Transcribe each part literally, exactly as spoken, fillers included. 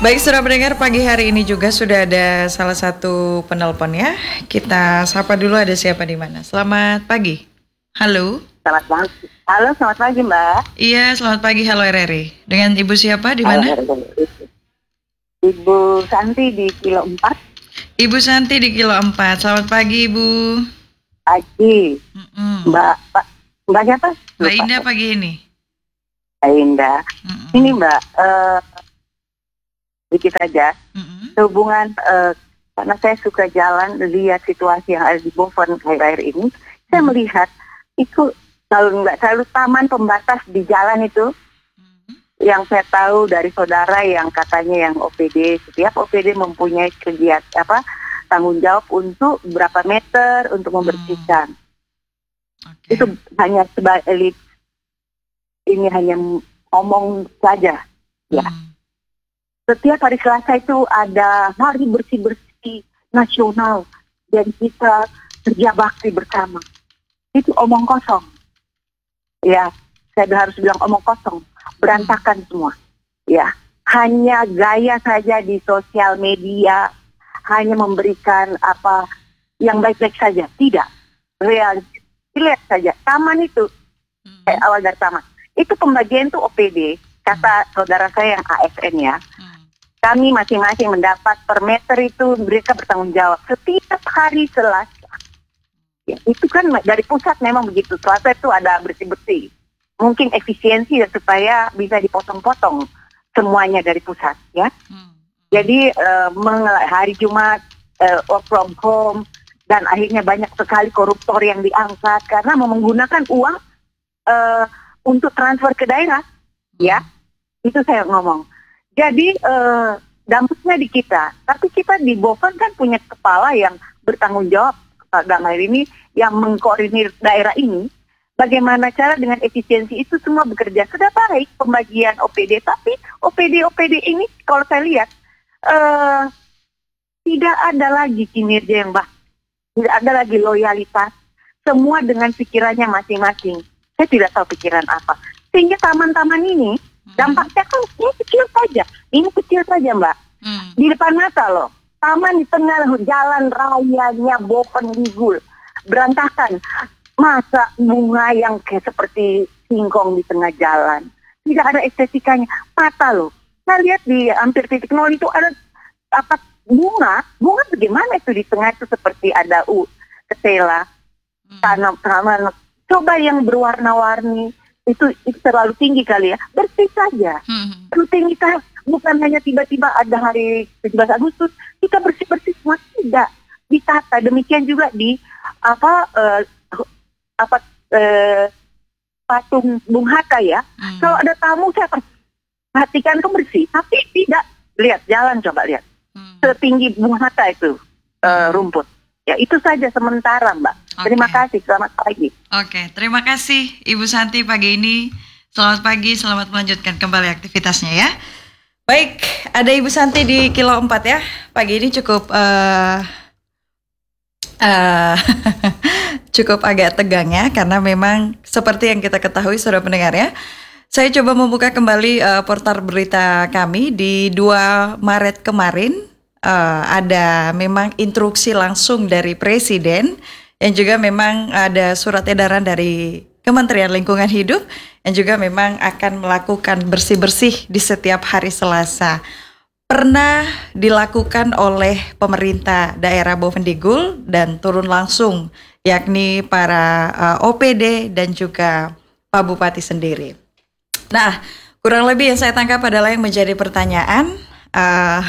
Baik, sudah mendengar pagi hari ini juga sudah ada salah satu penelpon ya. Kita sapa dulu, ada siapa di mana. Selamat pagi. Halo. Selamat pagi. Halo, selamat pagi Mbak. Iya, selamat pagi. Halo R R I. Dengan Ibu siapa di Halo, mana? Ibu Santi di Kilo empat. Ibu Santi di Kilo empat. Selamat pagi, Ibu. Pagi. Mm-mm. Mbak, Mbak, Mbak siapa? Mbak Lupa. Indah pagi ini. Mbak Indah. Mm-mm. Ini Mbak, uh, dikit aja. Mm-mm. Hubungan, uh, karena saya suka jalan, lihat situasi yang ada di Boven akhir-akhir ini, saya Mm. melihat itu selalu nggak selalu taman pembatas di jalan itu. Mm. Yang saya tahu dari saudara yang katanya yang O P D, setiap O P D mempunyai kegiatan apa tanggung jawab untuk berapa meter untuk membersihkan. Okay. Itu hanya sebagai ini hanya ngomong saja, ya. Mm. Setiap hari Selasa itu ada hari bersih-bersih nasional dan kita kerja bakti bersama. Itu omong kosong, ya. Saya harus bilang omong kosong, berantakan semua, ya. Hanya gaya saja di sosial media, hanya memberikan apa yang baik-baik saja, tidak real. Lihat saja taman itu, Mm. kayak awal dari taman itu pembagian tuh O P D, kata saudara saya yang A S N ya. Mm. Kami masing-masing mendapat per meter itu mereka bertanggung jawab setiap hari Selasa. Ya, itu kan dari pusat memang begitu. Selasa itu ada bersih-bersih. Mungkin efisiensi ya, supaya bisa dipotong-potong semuanya dari pusat, ya. Mm. Jadi uh, meng- hari Jumat uh, work from home dan akhirnya banyak sekali koruptor yang diangkat karena mau menggunakan uang uh, untuk transfer ke daerah, ya. Itu saya ngomong. Jadi uh, dampaknya di kita, tapi kita di Boven kan punya kepala yang bertanggung jawab dalam hal ini yang mengkoordinir daerah ini. Bagaimana cara dengan efisiensi itu semua bekerja sudah baik pembagian O P D, tapi O P D O P D ini kalau saya lihat uh, tidak ada lagi kinerja yang baik, tidak ada lagi loyalitas, semua dengan pikirannya masing-masing. Saya tidak tahu pikiran apa, sehingga taman-taman ini dampaknya kan ini kecil saja, ini kecil saja Mbak. Mm. Di depan mata loh, taman di tengah jalan rayanya Boven Digul, berantakan. Masa bunga yang kayak seperti singkong di tengah jalan, tidak ada estetikanya, patah loh. Saya lihat di hampir titik nol itu ada apa bunga, bunga bagaimana itu di tengah itu seperti ada u ketela, tanam taman. Coba yang berwarna-warni. Itu, itu terlalu tinggi kali ya, bersih saja. Mm. Rutinitas bukan hanya tiba-tiba ada hari tujuh belas Agustus kita bersih-bersih semua, tidak ditata. Demikian juga di apa uh, apa uh, patung Bung Hatta ya. Mm. Kalau ada tamu saya perhatikan itu bersih, tapi tidak. Lihat jalan, coba lihat Mm. setinggi Bung Hatta itu uh, rumput. Ya itu saja sementara Mbak. Oke. Terima kasih, selamat pagi. Oke, terima kasih Ibu Santi pagi ini. Selamat pagi, selamat melanjutkan kembali aktivitasnya ya. Baik, ada Ibu Santi di Kilo empat ya. Pagi ini cukup uh, uh, cukup agak tegang ya, karena memang seperti yang kita ketahui sudah pendengar ya. Saya coba membuka kembali uh, portal berita kami di dua Maret kemarin. Uh, ada memang instruksi langsung dari Presiden, yang juga memang ada surat edaran dari Kementerian Lingkungan Hidup yang juga memang akan melakukan bersih-bersih di setiap hari Selasa. Pernah dilakukan oleh pemerintah daerah Boven Digul dan turun langsung, yakni para uh, O P D dan juga Pak Bupati sendiri. Nah, kurang lebih yang saya tangkap adalah yang menjadi pertanyaan, uh,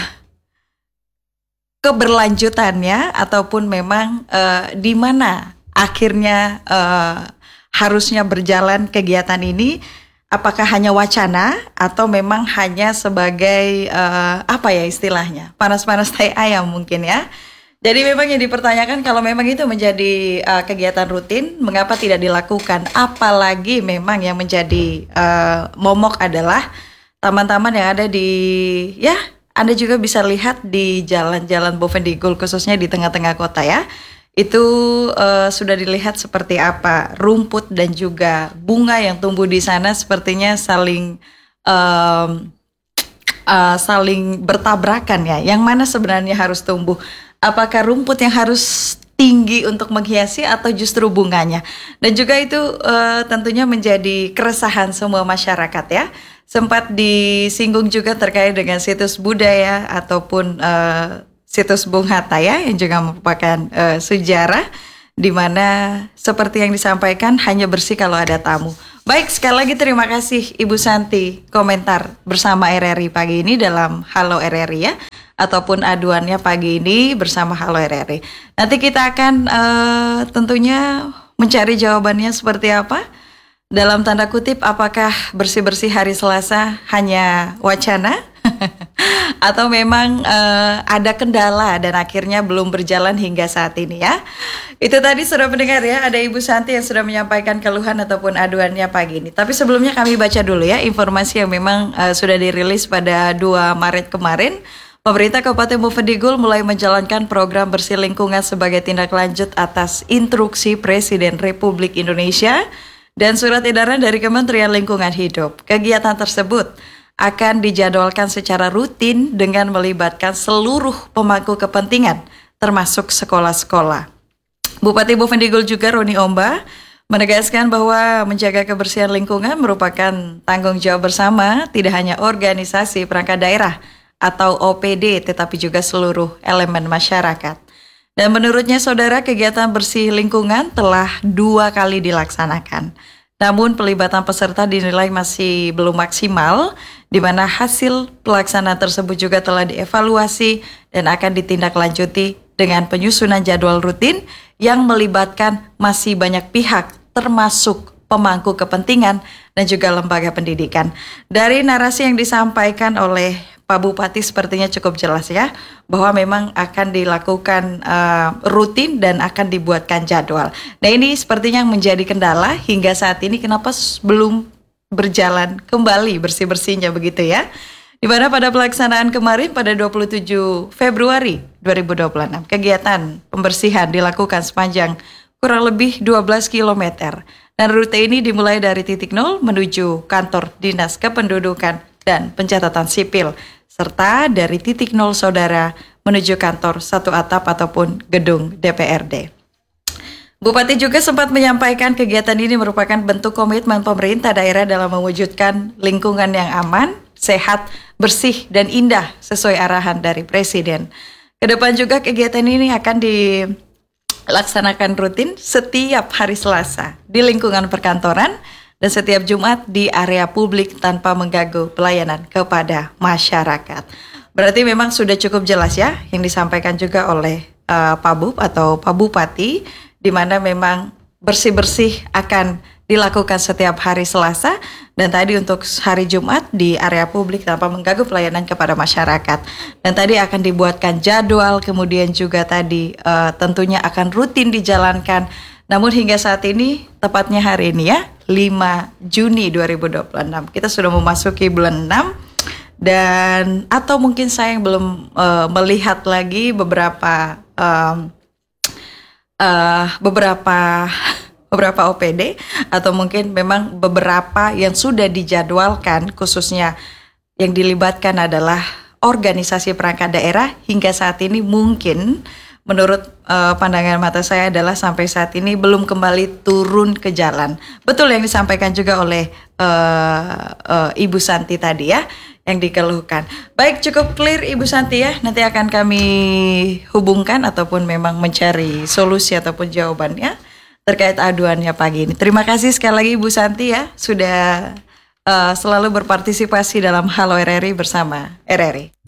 keberlanjutannya ataupun memang uh, di mana akhirnya uh, harusnya berjalan kegiatan ini, apakah hanya wacana atau memang hanya sebagai uh, apa ya istilahnya, panas-panas tai ayam mungkin ya. Jadi memang yang dipertanyakan kalau memang itu menjadi uh, kegiatan rutin, mengapa tidak dilakukan? Apalagi memang yang menjadi uh, momok adalah taman-taman yang ada di ya, Anda juga bisa lihat di jalan-jalan Boven Digul khususnya di tengah-tengah kota ya. Itu uh, sudah dilihat seperti apa rumput dan juga bunga yang tumbuh di sana sepertinya saling um, uh, saling bertabrakan ya. Yang mana sebenarnya harus tumbuh? Apakah rumput yang harus tinggi untuk menghiasi atau justru bunganya? Dan juga itu uh, tentunya menjadi keresahan semua masyarakat ya. Sempat disinggung juga terkait dengan situs budaya ataupun uh, situs Bung Hatta ya, yang juga merupakan uh, sejarah, di mana seperti yang disampaikan hanya bersih kalau ada tamu. Baik, sekali lagi terima kasih Ibu Santi komentar bersama R R I pagi ini dalam Halo R R I ya, ataupun aduannya pagi ini bersama Halo R R I. Nanti kita akan uh, tentunya mencari jawabannya seperti apa. Dalam tanda kutip, apakah bersih-bersih hari Selasa hanya wacana? Atau memang uh, ada kendala dan akhirnya belum berjalan hingga saat ini ya. Itu tadi sudah mendengar ya, ada Ibu Santi yang sudah menyampaikan keluhan ataupun aduannya pagi ini. Tapi sebelumnya kami baca dulu ya informasi yang memang uh, sudah dirilis pada dua Maret kemarin. Pemerintah Kabupaten Bovendigul mulai menjalankan program bersih lingkungan sebagai tindak lanjut atas instruksi Presiden Republik Indonesia dan surat edaran dari Kementerian Lingkungan Hidup. Kegiatan tersebut akan dijadwalkan secara rutin dengan melibatkan seluruh pemangku kepentingan, termasuk sekolah-sekolah. Bupati Bovendigul juga Roni Omba menegaskan bahwa menjaga kebersihan lingkungan merupakan tanggung jawab bersama, tidak hanya organisasi perangkat daerah atau O P D, tetapi juga seluruh elemen masyarakat. Dan menurutnya saudara, kegiatan bersih lingkungan telah dua kali dilaksanakan. Namun pelibatan peserta dinilai masih belum maksimal, di mana hasil pelaksanaan tersebut juga telah dievaluasi dan akan ditindaklanjuti dengan penyusunan jadwal rutin yang melibatkan masih banyak pihak, termasuk pemangku kepentingan dan juga lembaga pendidikan. Dari narasi yang disampaikan oleh Pak Bupati sepertinya cukup jelas ya, bahwa memang akan dilakukan uh, rutin dan akan dibuatkan jadwal. Nah ini sepertinya yang menjadi kendala hingga saat ini, kenapa belum berjalan kembali bersih-bersihnya begitu ya. Di mana pada pelaksanaan kemarin pada dua puluh tujuh Februari dua ribu dua puluh enam, kegiatan pembersihan dilakukan sepanjang kurang lebih dua belas kilometer. Dan rute ini dimulai dari titik nol menuju kantor Dinas Kependudukan dan Pencatatan Sipil, serta dari titik nol saudara menuju kantor satu atap ataupun gedung D P R D. Bupati juga sempat menyampaikan kegiatan ini merupakan bentuk komitmen pemerintah daerah dalam mewujudkan lingkungan yang aman, sehat, bersih, dan indah sesuai arahan dari Presiden. Kedepan juga kegiatan ini akan dilaksanakan rutin setiap hari Selasa di lingkungan perkantoran dan setiap Jumat di area publik tanpa mengganggu pelayanan kepada masyarakat. Berarti memang sudah cukup jelas ya yang disampaikan juga oleh uh, Pak Bub atau Pak Bupati, di mana memang bersih-bersih akan dilakukan setiap hari Selasa dan tadi untuk hari Jumat di area publik tanpa mengganggu pelayanan kepada masyarakat. Dan tadi akan dibuatkan jadwal, kemudian juga tadi uh, tentunya akan rutin dijalankan. Namun hingga saat ini, tepatnya hari ini ya, lima Juni dua ribu dua puluh enam, kita sudah memasuki bulan enam, dan atau mungkin saya yang belum uh, melihat lagi beberapa um, uh, beberapa beberapa O P D, atau mungkin memang beberapa yang sudah dijadwalkan, khususnya yang dilibatkan adalah organisasi perangkat daerah. Hingga saat ini mungkin menurut uh, pandangan mata saya adalah sampai saat ini belum kembali turun ke jalan. Betul yang disampaikan juga oleh uh, uh, Ibu Santi tadi ya, yang dikeluhkan. Baik, cukup clear Ibu Santi ya. Nanti akan kami hubungkan ataupun memang mencari solusi ataupun jawabannya terkait aduannya pagi ini. Terima kasih sekali lagi Ibu Santi ya, sudah uh, selalu berpartisipasi dalam Halo R R I bersama R R I.